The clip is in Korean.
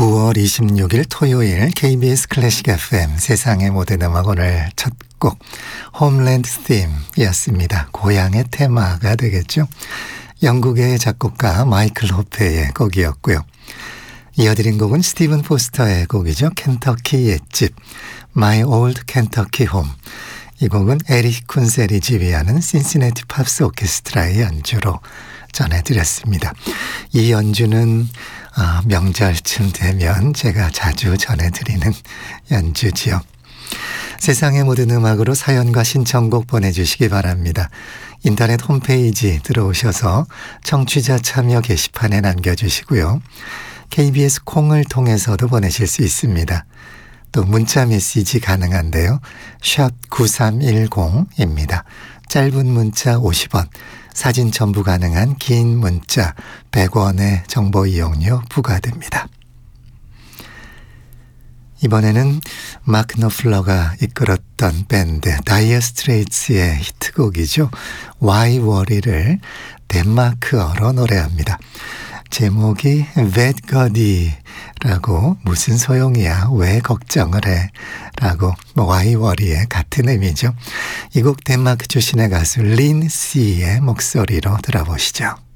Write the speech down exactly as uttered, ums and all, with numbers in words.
구월 이십육일 토요일 케이비에스 클래식 에프엠 세상의 모든 음악 오늘 첫 곡 홈랜드 팀이었습니다. 고향의 테마가 되겠죠. 영국의 작곡가 마이클 호페의 곡이었고요. 이어드린 곡은 스티븐 포스터의 곡이죠. 켄터키 옛집 My Old Kentucky Home. 이 곡은 에릭 쿤셀이 지휘하는 신시내티 팝스 오케스트라의 연주로 전해드렸습니다. 이 연주는 아, 명절쯤 되면 제가 자주 전해드리는 연주지요. 세상의 모든 음악으로 사연과 신청곡 보내주시기 바랍니다. 인터넷 홈페이지 들어오셔서 청취자 참여 게시판에 남겨주시고요. 케이비에스 콩을 통해서도 보내실 수 있습니다. 또 문자 메시지 가능한데요. 샵 구삼일공입니다. 짧은 문자 오십 원, 사진 첨부 가능한 긴 문자 백 원의 정보 이용료 부과됩니다. 이번에는 마크 너플러가 이끌었던 밴드 다이어 스트레이츠의 히트곡이죠. Why Worry를 덴마크어로 노래합니다. 제목이 Vad God이라고 무슨 소용이야 왜 걱정을 해 라고 Why Worry의 같은 의미죠. 이 곡 덴마크 출신의 가수 린 씨의 목소리로 들어보시죠.